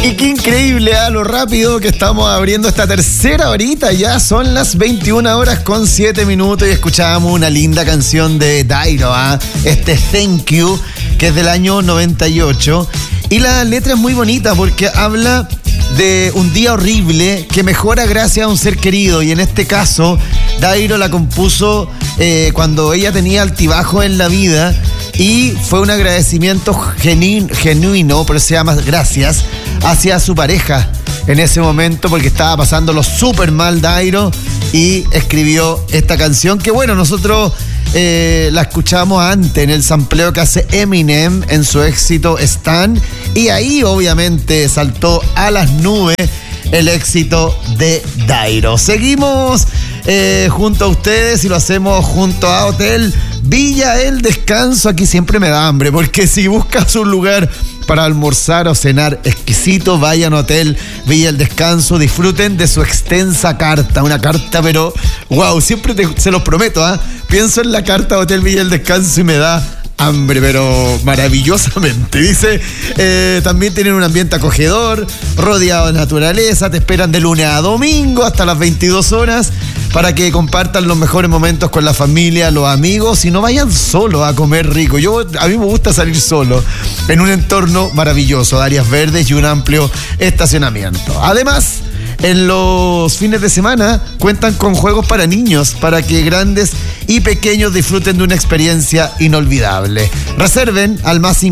Y qué increíble, lo rápido que estamos abriendo esta tercera horita. Ya son las 21:07 y escuchábamos una linda canción de Dairo, este Thank You, que es del año 98. Y la letra es muy bonita porque habla de un día horrible que mejora gracias a un ser querido. Y en este caso, Dairo la compuso cuando ella tenía altibajos en la vida. Y fue un agradecimiento genuino, pero se llama gracias, hacia su pareja en ese momento, porque estaba pasándolo súper mal Dairo, y escribió esta canción que, bueno, nosotros la escuchamos antes en el sampleo que hace Eminem en su éxito Stan, y ahí obviamente saltó a las nubes el éxito de Dairo. Seguimos junto a ustedes y lo hacemos junto a Hotel Villa El Descanso. Aquí siempre me da hambre, porque si buscas un lugar para almorzar o cenar exquisito, vayan a Hotel Villa El Descanso, disfruten de su extensa carta, una carta pero wow, siempre se los prometo, pienso en la carta de Hotel Villa El Descanso y me da hambre, pero maravillosamente. Dice, también tienen un ambiente acogedor, rodeado de naturaleza, te esperan de lunes a domingo hasta las 22 horas para que compartan los mejores momentos con la familia, los amigos, y no vayan solos a comer rico. A mí me gusta salir solo, en un entorno maravilloso, de áreas verdes y un amplio estacionamiento. Además, en los fines de semana cuentan con juegos para niños, para que grandes y pequeños disfruten de una experiencia inolvidable. Reserven al más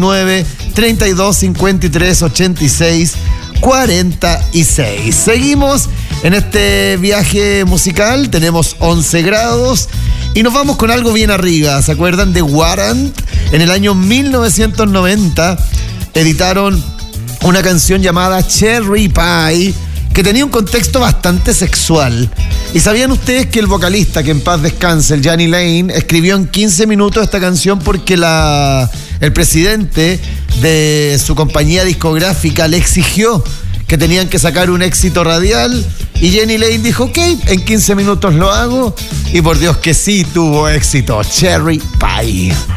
569-3253-86-46. Seguimos en este viaje musical, tenemos 11 grados y nos vamos con algo bien arriba. ¿Se acuerdan de Warrant? En el año 1990 editaron una canción llamada Cherry Pie, que tenía un contexto bastante sexual. ¿Y sabían ustedes que el vocalista, que en paz descanse, el Jani Lane, escribió en 15 minutos esta canción porque el presidente de su compañía discográfica le exigió que tenían que sacar un éxito radial? Y Jani Lane dijo, ok, en 15 minutos lo hago, y por Dios que sí tuvo éxito. Cherry Pie.